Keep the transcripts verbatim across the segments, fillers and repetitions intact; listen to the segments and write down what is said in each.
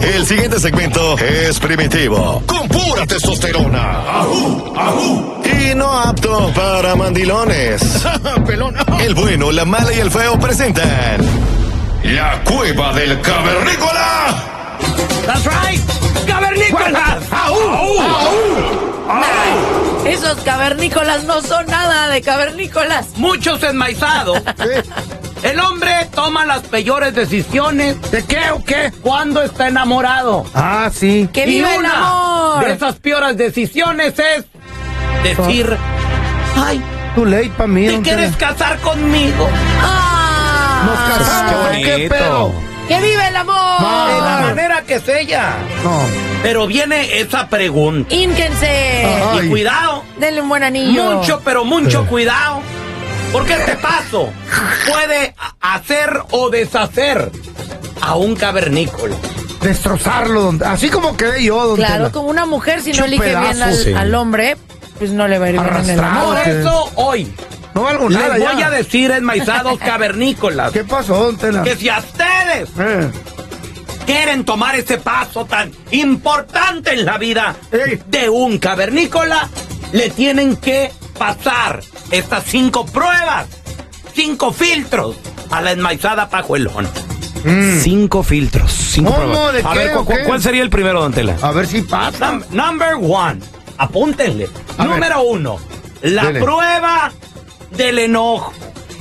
El siguiente segmento es primitivo, con pura testosterona. ¡Ajú! ¡Ajú! Y no apto para mandilones. Pelón. El bueno, la mala y el feo presentan La Cueva del Cavernícola. That's right, cavernícolas. ¡Ajú! ¡Ajú! ¡Ajú! Esos cavernícolas no son nada de cavernícolas. Muchos enmaizados. El hombre toma las peores decisiones. ¿De qué o qué? Cuando está enamorado. Ah, sí. ¡Que Y viva el una amor! de esas peores decisiones es decir, ay, Too late para mí. ¿te don quieres Tela. casar conmigo? ¡Ah! Nos casamos. Qué ¿Qué bonito. pedo? ¡Que viva el amor! No. De la manera que es ella. No. Pero viene esa pregunta. ¡Ínquense! Ajá. Y Ay. cuidado, Denle un buen anillo. mucho, pero mucho cuidado. Porque este paso puede hacer o deshacer a un cavernícola. Destrozarlo. don- Así como quedé yo, don Claro, Tela. como una mujer, si no Hecho elige bien pedazo, al, sí. al hombre, pues no le va a ir bien en el Arrastrado. amor. Por Ok. eso hoy No valgo les nada voy ya. a decir, enmaizados cavernícolas, ¿Qué pasó, don Tela? que si a ustedes Eh. quieren tomar ese paso tan importante en la vida Ey. de un cavernícola, le tienen que pasar estas cinco pruebas, cinco filtros a la enmaizada pajuelona. Mm. Cinco filtros, cinco ¿Cómo? pruebas. ¿De a qué, ver, o ¿cu- qué? ¿cuál sería el primero, don Tela? A ver si pasa. Num- number one, apúntenle. A Número uno, la Dele. prueba del enojo.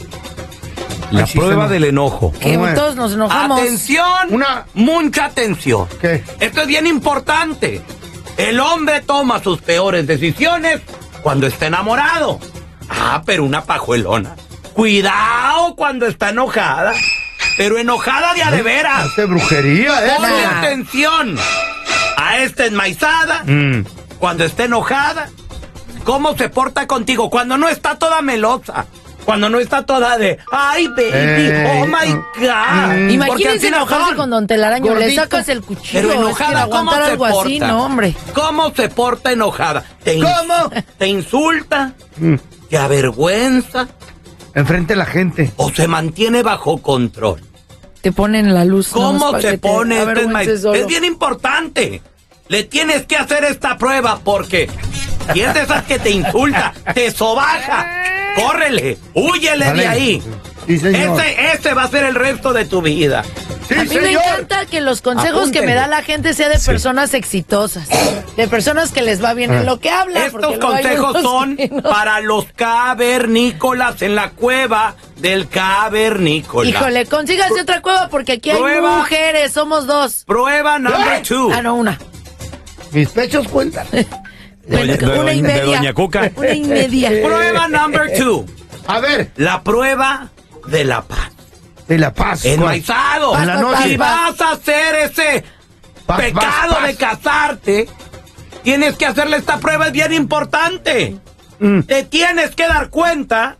La Ay, sí, prueba se del enojo. Que ¿Cómo es? todos nos enojamos. Atención, Una- mucha atención. ¿Qué? Esto es bien importante. El hombre toma sus peores decisiones cuando está enamorado. Ah, pero una pajuelona. Cuidado cuando está enojada. Pero enojada de a de veras. Hace brujería, ¿eh? Ponle Ah. atención a esta enmaizada Mm. cuando está enojada. ¿Cómo se porta contigo? Cuando no está toda melosa. Cuando no está toda de, ay, baby, Eh, oh my God. mm. Porque Imagínense así no enojarse son. con Don Telaraño. Le Gordito. sacas el cuchillo. Pero es que enojada, ¿cómo aguantar se algo porta? así, no, hombre. ¿Cómo se porta enojada? ¿Te in- ¿Cómo? ¿Te insulta? Mm. ¿Te avergüenza? Enfrente de la gente. ¿O se mantiene bajo control? Te ponen la luz. ¿Cómo nomás para se que te pone este avergüences maíz? solo. Es bien importante. Le tienes que hacer esta prueba porque si es de esas que te insulta, te sobaja, córrele, húyele Vale. de ahí. Sí, señor. Ese, ese va a ser el resto de tu vida. Sí, A mí me señor. encanta que los consejos que Apúntenle. me da la gente sea de personas exitosas, de personas que les va bien en lo que hablan. porque Estos luego hay consejos unos son que no. para los cavernícolas en la cueva del cavernícola. Híjole, consígase otra cueva porque aquí hay Prueba. mujeres, somos dos. Prueba number two. Ah, no, una. Mis pechos cuentan. Bueno, de una y doña- de media. doña Cuca. Una y media. Prueba number two. A ver, La prueba de la paz. de la paz. Enmaizado. En la Paz, noche. Si vas a hacer ese Paz, pecado paz, de paz. casarte, tienes que hacerle esta prueba, es bien importante. Mm. Te tienes que dar cuenta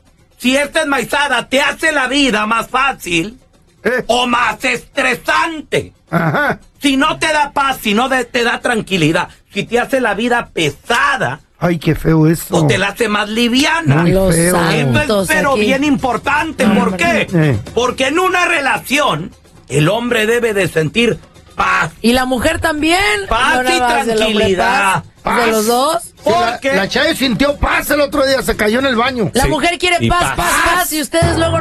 si esta enmaizada te hace la vida más fácil Eh. o más estresante. Ajá. Si no te da paz, si no de- te da tranquilidad, si te hace la vida pesada Ay, qué feo eso. o te la hace más liviana. Muy Los feo. Esto es santos pero aquí. bien importante. No, ¿Por hombre. qué? Eh. Porque en una relación el hombre debe de sentir paz. Y la mujer también. Paz No nada y más del hombre, tranquilidad. paz. Paz. De los dos. Sí, ¿Por la, qué? la Chayo sintió paz el otro día, se cayó en el baño. La Sí. mujer quiere Y paz, paz. paz, paz. Y ustedes luego